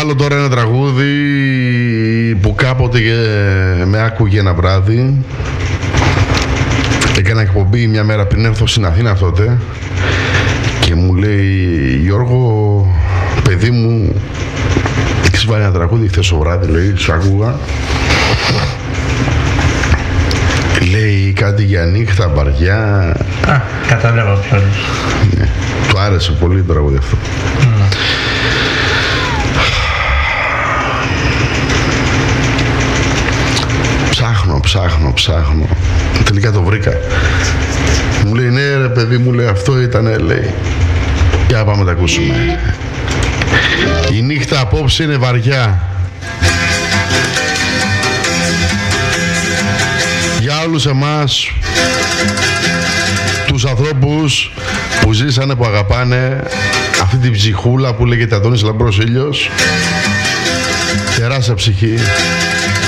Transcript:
βάλω τώρα ένα τραγούδι που κάποτε με άκουγε ένα βράδυ. Έκανα εκπομπή μια μέρα πριν έρθω στην Αθήνα τότε και μου λέει, Γιώργο, παιδί μου, έχεις βάλει ένα τραγούδι χθες το βράδυ, λέει, σου άκουγα. Λέει κάτι για νύχτα, βαριά. Α, κατάλαβα ποιος. Ναι, του άρεσε πολύ το τραγούδι αυτό. Ψάχνω. Τελικά το βρήκα. Μου λέει, ναι ρε παιδί μου, λέει, αυτό ήτανε, λέει. Για να πάμε να τα ακούσουμε. Η νύχτα απόψε είναι βαριά. Για όλους εμάς, τους ανθρώπους που ζήσανε, που αγαπάνε αυτή την ψυχούλα που λέγεται Αντώνης Λαμπρός Ήλιος, τεράστια ψυχή.